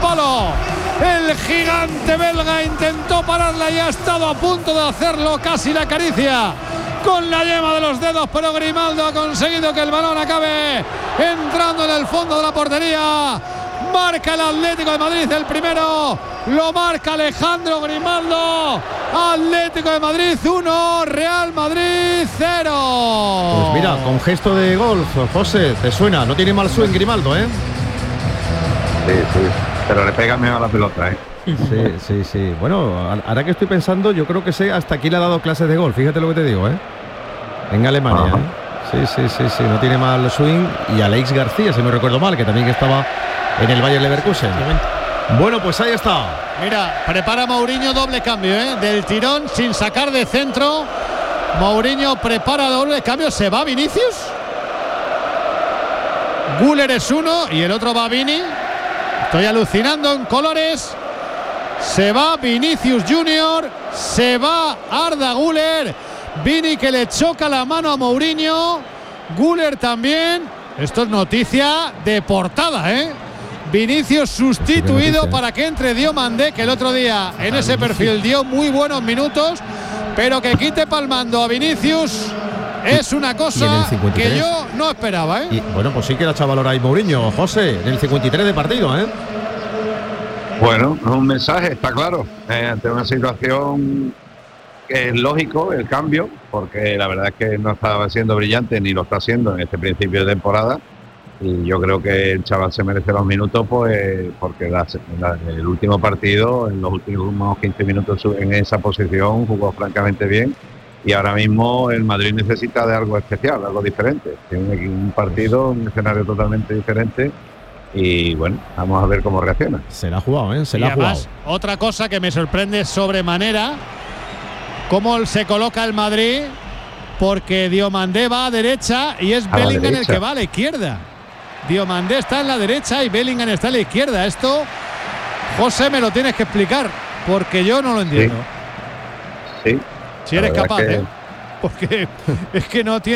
palo. El gigante belga intentó pararla y ha estado a punto de hacerlo, casi la acaricia con la yema de los dedos, pero Grimaldo ha conseguido que el balón acabe entrando en el fondo de la portería. Marca el Atlético de Madrid el primero, lo marca Alejandro Grimaldo. Atlético de Madrid 1, Real Madrid 0. Pues mira, con gesto de gol, José, ¿te suena? No tiene mal swing Grimaldo, ¿eh? Sí, pero le pega mejor a la pelota, ¿eh? Sí. Bueno, ahora que estoy pensando, yo creo que sé, hasta aquí le ha dado clases de golf, fíjate lo que te digo, ¿eh? En Alemania, ¿eh? Sí, no tiene mal swing. Y Alex García, si no recuerdo mal, que también estaba en el Bayer Leverkusen. Bueno, pues ahí está. Mira, prepara Mourinho doble cambio, del tirón, sin sacar de centro. Mourinho prepara doble cambio. ¿Se va Vinicius? Güler es uno y el otro va Vini. Estoy alucinando en colores. Se va Vinicius Junior, se va Arda Güler. Vini que le choca la mano a Mourinho. Güler también. Esto es noticia de portada, Vinicius sustituido para que entre Diomandé, que el otro día en ese perfil dio muy buenos minutos, pero que quite palmando a Vinicius es una cosa que yo no esperaba, Y bueno, pues sí que la chavalora ahí Mourinho, José, en el 53 de partido, Bueno, es un mensaje, está claro, ante una situación que es lógico el cambio, porque la verdad es que no estaba siendo brillante ni lo está haciendo en este principio de temporada, y yo creo que el chaval se merece los minutos, pues porque el último partido, en los últimos 15 minutos en esa posición, jugó francamente bien, y ahora mismo el Madrid necesita de algo especial, algo diferente. Tiene un partido, un escenario totalmente diferente. Y bueno, vamos a ver cómo reacciona. Se la ha jugado, Se la ha jugado. Otra cosa que me sorprende sobremanera, cómo se coloca el Madrid, porque Diomandé va a derecha y es Bellingham el que va a la izquierda. Diomandé está en la derecha y Bellingham está en la izquierda. Esto, José, me lo tienes que explicar, porque yo no lo entiendo. Sí. Si eres capaz, porque es que no tiene